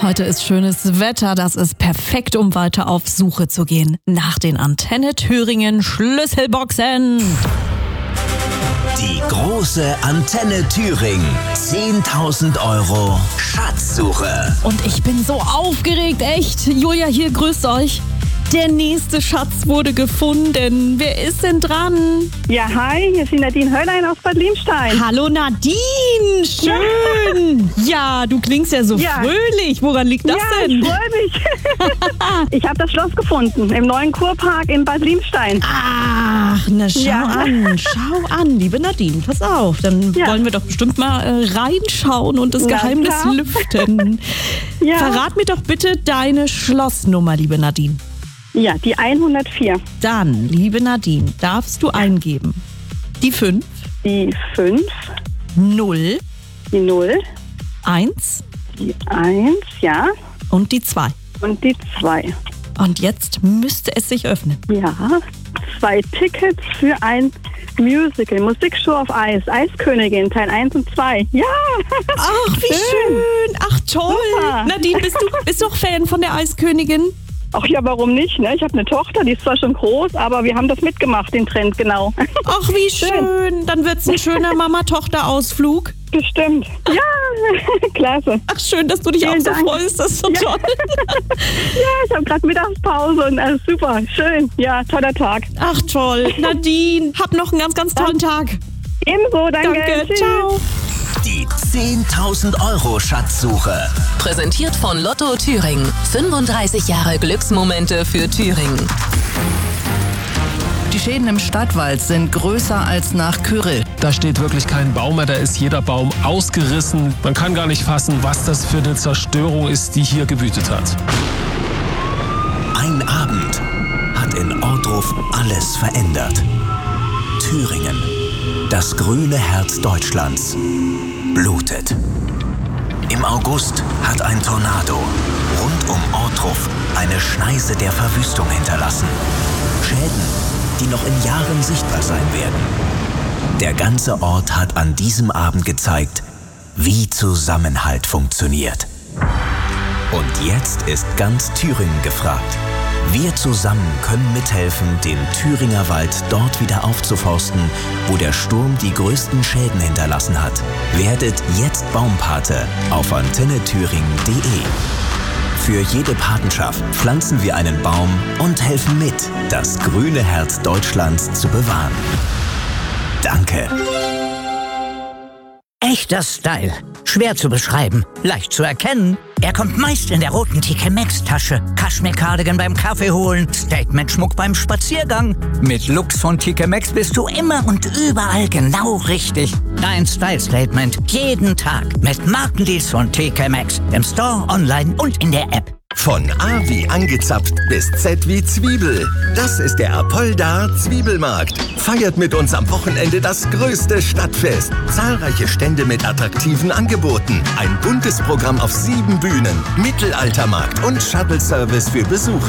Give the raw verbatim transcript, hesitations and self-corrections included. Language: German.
Heute ist schönes Wetter, das ist perfekt, um weiter auf Suche zu gehen nach den Antenne Thüringen Schlüsselboxen. Die große Antenne Thüringen. zehntausend Euro Schatzsuche. Und ich bin so aufgeregt, echt. Julia hier, grüßt euch. Der nächste Schatz wurde gefunden. Wer ist denn dran? Ja, hi, hier ist die Nadine Höllein aus Bad Liemstein. Hallo Nadine, schön. Ja, ja, du klingst ja so ja. fröhlich. Woran liegt das ja, denn? ich freue mich. Ich habe das Schloss gefunden im neuen Kurpark in Bad Liemstein. Ach, na schau Ja. an, schau an, liebe Nadine, pass auf. Dann Ja. wollen wir doch bestimmt mal äh, reinschauen und das Na Geheimnis klar. lüften. Ja. Verrat mir doch bitte deine Schlossnummer, liebe Nadine. Ja, die hundertvier. Dann, liebe Nadine, darfst du eingeben die fünf, Die fünf, null, die null, eins die eins, ja, und die zwei. und die zwei. Und jetzt müsste es sich öffnen. Ja, zwei Tickets für ein Musical, Musikshow auf Eis, Eiskönigin, Teil eins und zwei. Ja! Ach, wie schön. Ach, toll. Super. Nadine, bist du, bist du auch Fan von der Eiskönigin? Ach ja, warum nicht? Ne? Ich habe eine Tochter, die ist zwar schon groß, aber wir haben das mitgemacht, den Trend, genau. Ach, wie schön. Dann wird's ein schöner Mama-Tochter-Ausflug. Bestimmt. Ja, klasse. Ach, schön, dass du dich Vielen auch so Dank. freust. Das ist so Ja. toll. Ja, ich habe gerade Mittagspause und alles super, schön. Ja, toller Tag. Ach, toll. Nadine, hab noch einen ganz, ganz tollen Tag. Ebenso, danke. Danke. Tschüss. Ciao. Die zehntausend Euro Schatzsuche. Präsentiert von Lotto Thüringen. fünfunddreißig Jahre Glücksmomente für Thüringen. Die Schäden im Stadtwald sind größer als nach Kyrill. Da steht wirklich kein Baum mehr, da ist jeder Baum ausgerissen. Man kann gar nicht fassen, was das für eine Zerstörung ist, die hier gewütet hat. Ein Abend hat in Ohrdruf alles verändert. Thüringen, das grüne Herz Deutschlands, blutet. Im August hat ein Tornado rund um Ohrdruf eine Schneise der Verwüstung hinterlassen. Schäden, die noch in Jahren sichtbar sein werden. Der ganze Ort hat an diesem Abend gezeigt, wie Zusammenhalt funktioniert. Und jetzt ist ganz Thüringen gefragt. Wir zusammen können mithelfen, den Thüringer Wald dort wieder aufzuforsten, wo der Sturm die größten Schäden hinterlassen hat. Werdet jetzt Baumpate auf antenne thüringen punkt de. Für jede Patenschaft pflanzen wir einen Baum und helfen mit, das grüne Herz Deutschlands zu bewahren. Danke. Echter Style. Schwer zu beschreiben, leicht zu erkennen. Er kommt meist in der roten T K Maxx-Tasche, Kaschmir-Cardigan beim Kaffee holen, Statement-Schmuck beim Spaziergang. Mit Looks von T K Maxx bist du immer und überall genau richtig. Dein Style-Statement jeden Tag mit Markendeals von T K Maxx im Store, online und in der App. Von A wie angezapft bis Z wie Zwiebel. Das ist der Apolda Zwiebelmarkt. Feiert mit uns am Wochenende das größte Stadtfest. Zahlreiche Stände mit attraktiven Angeboten. Ein buntes Programm auf sieben Bühnen. Mittelaltermarkt und Shuttle-Service für Besucher.